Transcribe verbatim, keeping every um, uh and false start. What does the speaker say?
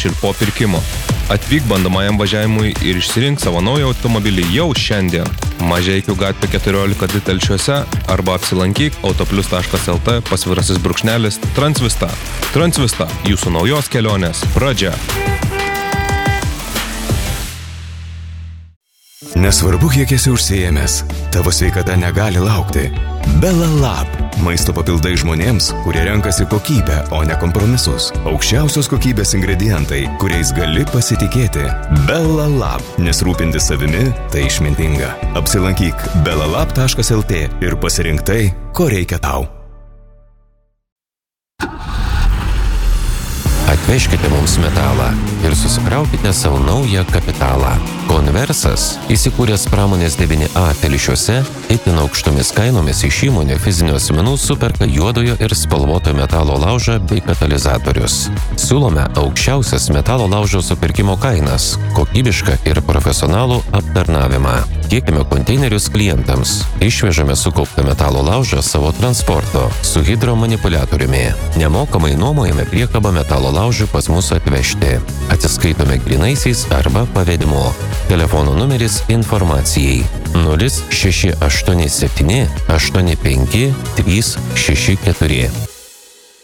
prieš ir po pirkimo. Atvyk bandomajam važiavimui ir išsirink savo naują automobilį jau šiandien. Mažeikių gatvė keturiolika du Telšiuose arba apsilankyk autoplius taškas lt pasvirasis brūkšnelis Transvista. Transvista – jūsų naujos kelionės pradžia. Nesvarbu, kiek esi užsiėmęs, tavo sveikata negali laukti. Bella Lab – maisto papildai žmonėms, kurie renkasi kokybę, o ne kompromisus. Aukščiausios kokybės ingredientai, kuriais gali pasitikėti. Bella Lab – nes rūpintis savimi – tai išmintinga. Apsilankyk bella lab taškas lt ir pasirink tai, ko reikia tau. Atvežkite mums metalą ir susikraukite savo naują kapitalą. Konversas, įsikūręs pramonės devyni A Telšiuose, itin aukštomis kainomis iš įmonių fizinių asmenų superka juodojo ir spalvoto metalo laužą bei katalizatorius. Siūlome aukščiausias metalo laužo supirkimo kainas, kokybišką ir profesionalų aptarnavimą. Tiekime konteinerius klientams. Išvežame sukauptą metalo laužą savo transporto su hidromanipuliatoriumi. Nemokamai nuomojame priekabą metalo laužui pas mus atvežti. Atsiskaitome grynaisiais arba pavedimu. Telefono numeris informacijai nulis šeši aštuoni septyni aštuoni penki trys šeši keturi.